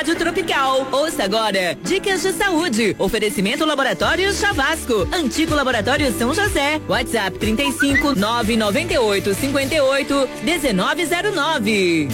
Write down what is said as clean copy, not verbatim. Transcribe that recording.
Rádio Tropical. Ouça agora Dicas de Saúde. Oferecimento Laboratório Chavasco. Antigo Laboratório São José. WhatsApp 35 998 58 1909.